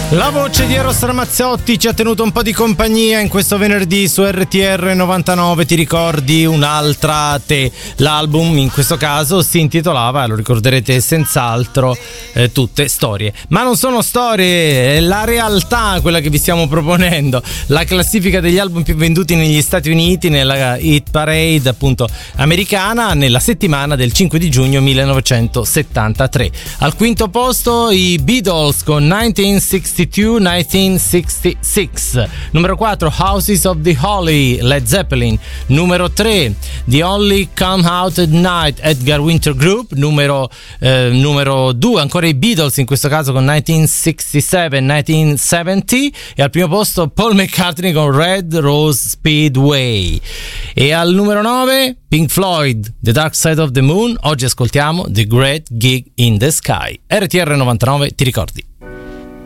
La voce di Eros Ramazzotti ci ha tenuto un po' di compagnia in questo venerdì su RTR 99. Ti ricordi un'altra te? L'album in questo caso si intitolava, lo ricorderete senz'altro, Tutte storie. Ma non sono storie, è la realtà quella che vi stiamo proponendo. La classifica degli album più venduti negli Stati Uniti nella Hit Parade appunto americana nella settimana del 5 di giugno 1973. Al quinto posto i Beatles con 1966. Numero 4 Houses of the Holy, Led Zeppelin. Numero 3 The Only Come Out at Night, Edgar Winter Group. Numero 2 ancora i Beatles, in questo caso con 1970. E al primo posto Paul McCartney con Red Rose Speedway. E al numero 9 Pink Floyd, The Dark Side of the Moon. Oggi ascoltiamo The Great Gig in the Sky. RTR 99, ti ricordi?